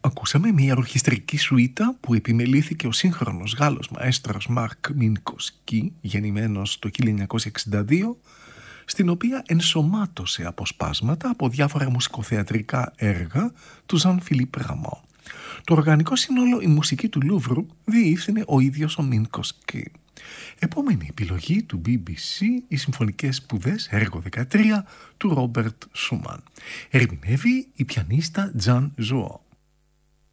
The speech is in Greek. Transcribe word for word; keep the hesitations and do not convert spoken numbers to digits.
Ακούσαμε μια ορχιστρική σουίτα που επιμελήθηκε ο σύγχρονος Γάλλος μαέστρος Μαρκ Μινκοσκή, γεννημένος το χίλια εννιακόσια εξήντα δύο, στην οποία ενσωμάτωσε αποσπάσματα από διάφορα μουσικοθεατρικά έργα του Ζαν Φιλίπ Ραμό. Το οργανικό σύνολο «Η μουσική του Λούβρου» διεύθυνε ο ίδιος ο Μινκοσκή. Επόμενη επιλογή του μπι μπι σι, οι συμφωνικές σπουδές, έργο δεκατρία, του Ρόμπερτ Σούμαν. Ερμηνεύει η πιανίστα Τζαν Ζουό.